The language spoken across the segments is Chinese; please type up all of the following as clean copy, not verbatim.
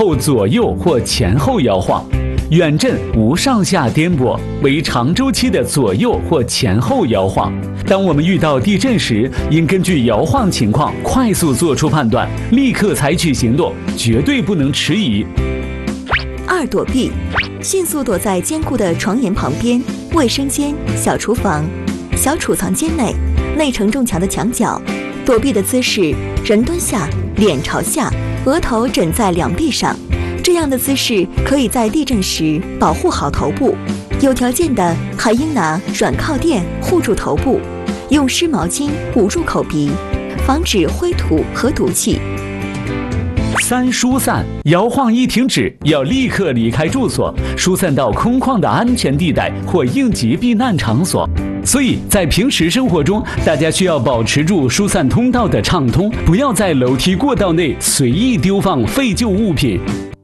后左右或前后摇晃。远震无上下颠簸，为长周期的左右或前后摇晃。当我们遇到地震时，应根据摇晃情况快速做出判断，立刻采取行动，绝对不能迟疑。 2、躲避，迅速躲在坚固的床沿旁边、卫生间、小厨房、小储藏间内、内承重墙的墙角。躲避的姿势：人蹲下，脸朝下，额头枕在两臂上。这样的姿势可以在地震时保护好头部，有条件的还应拿软靠垫护住头部，用湿毛巾捂住口鼻，防止灰土和毒气。 3、疏散，摇晃一停止，要立刻离开住所，疏散到空旷的安全地带或应急避难场所。所以在平时生活中，大家需要保持住疏散通道的畅通，不要在楼梯过道内随意丢放废旧物品。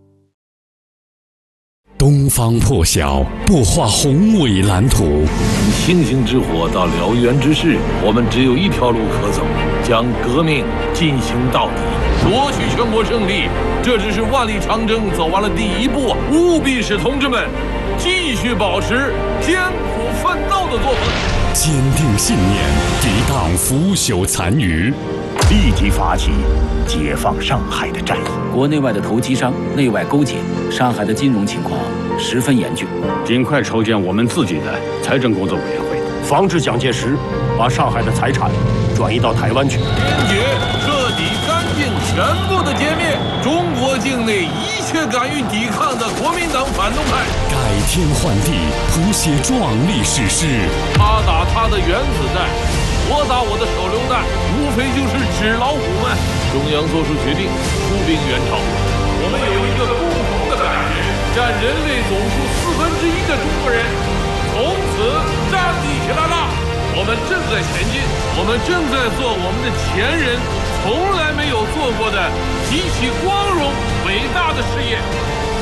东方破晓，不画宏伟蓝图。 从星星之火到燎原之势，我们只有一条路可走，将革命进行到底，夺取全国胜利。这只是万里长征走完了第一步，务必使同志们继续保持艰苦奋斗的作风， 坚定信念，抵挡腐朽残余， 立即发起解放上海的战役。 国内外的投机商内外勾结，上海的金融情况十分严峻， 尽快筹建我们自己的财政工作委员会， 防止蒋介石把上海的财产转移到台湾去。 坚决、彻底、干净、全部的歼灭中国境内一切敢于抵抗的国民党反动派， 改天换地，谱写壮丽史诗。 他打他的原子弹，我打我的手榴弹，无非就是纸老虎们。中央做出决定，出兵援朝。我们有一个共同的感觉，占人类总数1/4的中国人从此站立起来了。我们正在前进，我们正在做我们的前人从来没有做过的极其光荣伟大的事业。